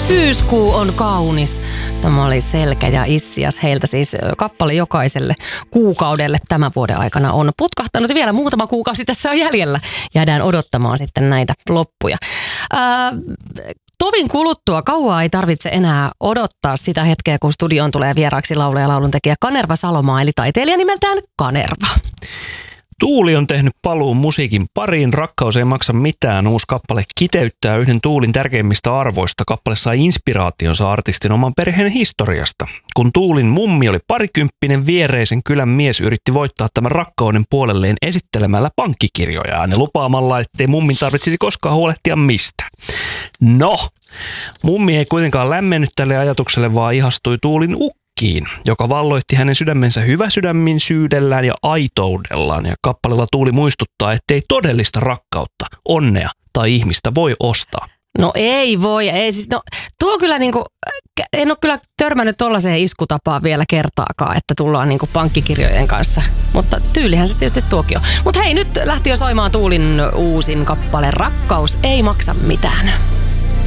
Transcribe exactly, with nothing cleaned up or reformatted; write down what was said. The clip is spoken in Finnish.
Syyskuu on kaunis. Tämä oli Selkä ja Issias. Heiltä siis kappale jokaiselle kuukaudelle tämän vuoden aikana on putkahtanut. Vielä muutama kuukausi tässä on jäljellä. Jäädään odottamaan sitten näitä loppuja. Ää, tovin kuluttua kauaa ei tarvitse enää odottaa sitä hetkeä, kun studioon tulee vieraaksi laulaja ja lauluntekijä Kanerva Salomaa, eli taiteilija nimeltään Kanerva. Tuuli on tehnyt paluun musiikin pariin. Rakkaus ei maksa mitään. Uusi kappale kiteyttää yhden Tuulin tärkeimmistä arvoista. Kappale sai inspiraationsa artistin oman perheen historiasta. Kun Tuulin mummi oli parikymppinen, viereisen kylän mies yritti voittaa tämän rakkauden puolelleen esittelemällä pankkikirjojaan ja lupaamalla, ettei mummin tarvitsisi koskaan huolehtia mistään. No, mummi ei kuitenkaan lämmennyt tälle ajatukselle, vaan ihastui Tuulin ukkoon, joka valloitti hänen sydämensä hyväsydäminsyydellään ja aitoudellaan. Ja kappaleella Tuuli muistuttaa, ettei todellista rakkautta, onnea tai ihmistä voi ostaa. No ei voi. Ei, siis, no, tuo kyllä niinku, en ole kyllä törmännyt tollaiseen iskutapaan vielä kertaakaan, että tullaan niinku pankkikirjojen kanssa. Mutta tyylihän se tietysti tuokin on. Mutta hei, nyt lähti jo soimaan Tuulin uusin kappale Rakkaus ei maksa mitään.